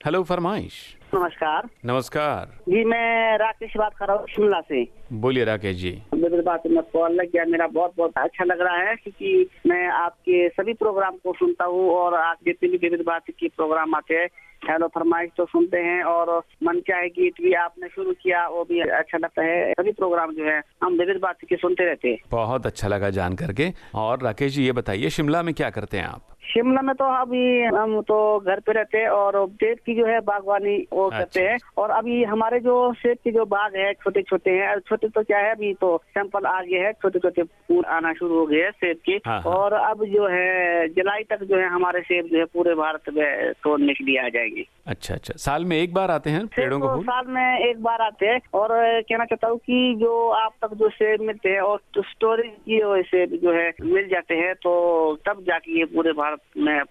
Hello फरमाइश। नमस्कार नमस्कार। जी, मैं राकेश बात कर रहा हूँ शिमला से। बोलिए राकेश जी। मेरी बात में कॉल लग गया, मेरा बहुत बहुत अच्छा लग रहा है क्योंकि मैं आपके सभी प्रोग्राम को सुनता हूँ और आप जितने भी विविध बात के प्रोग्राम आते हैं, हेलो फरमाइश तो सुनते हैं और मन चाहे गीत भी आपने शुरू किया वो भी अच्छा लगता है। सभी प्रोग्राम जो है हम विविध बात के सुनते रहते हैं। बहुत अच्छा लगा जान करके। और राकेश जी ये बताइए, शिमला में क्या करते हैं आप? शिमला में तो अभी हम तो घर पे रहते हैं और सेब की जो है बागवानी वो करते हैं। और अभी हमारे जो सेब के जो बाग है छोटे छोटे हैं, छोटे तो क्या है अभी तो सैंपल आ गए हैं, छोटे छोटे फूल आना शुरू हो गए हैं सेब के। हाँ। और अब जो है जुलाई तक जो है हमारे सेब जो है पूरे भारत में तोड़ने के लिए आ जाएंगे। अच्छा अच्छा, साल में एक बार आते हैं पेड़ों को तो फूल? साल में एक बार आते हैं। और कहना चाहता हूँ कि जो आप तक जो सेब मिलते हैं और स्टोरेज की सेब जो है मिल जाते हैं तो तब जाके ये पूरे भारत में